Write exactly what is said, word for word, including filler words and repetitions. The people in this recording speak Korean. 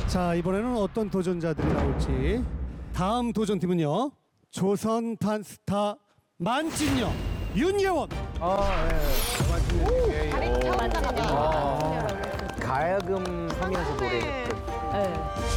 자, 이번에는 어떤 도전자들이 나올지. 다음 도전팀은요. 조선 단스타 만찢녀 윤예원. 아, 예. 다리 처음 나가봐. 가야금 하면서 노래했던. 네.